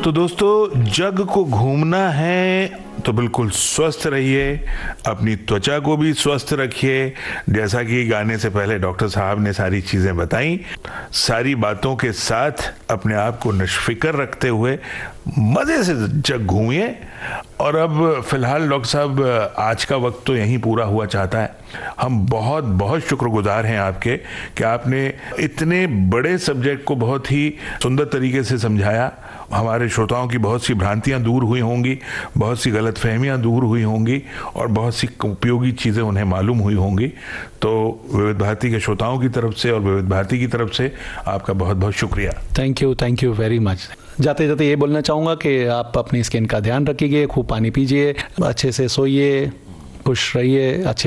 तो दोस्तों, जग को घूमना है तो बिल्कुल स्वस्थ रहिए, अपनी त्वचा को भी स्वस्थ रखिए। जैसा कि गाने से पहले डॉक्टर साहब ने सारी चीज़ें बताई, सारी बातों के साथ अपने आप को निश्फिक्र रखते हुए मज़े से जग घूमिए। और अब फिलहाल डॉक्टर साहब, आज का वक्त तो यहीं पूरा हुआ चाहता है। हम बहुत बहुत शुक्रगुजार हैं आपके कि आपने इतने बड़े सब्जेक्ट को बहुत ही सुंदर तरीके से समझाया। हमारे श्रोताओं की बहुत सी भ्रांतियां दूर हुई होंगी, बहुत सी गलतफहमियां दूर हुई होंगी और बहुत सी उपयोगी चीज़ें उन्हें मालूम हुई होंगी। तो विविध भारती के श्रोताओं की तरफ से और विविध भारती की तरफ से आपका बहुत बहुत शुक्रिया। Thank you very much. जाते जाते ये बोलना चाहूँगा कि आप अपनी स्किन का ध्यान रखिए, खूब पानी पीजिए, अच्छे से सोइए, खुश रहिए, अच्छे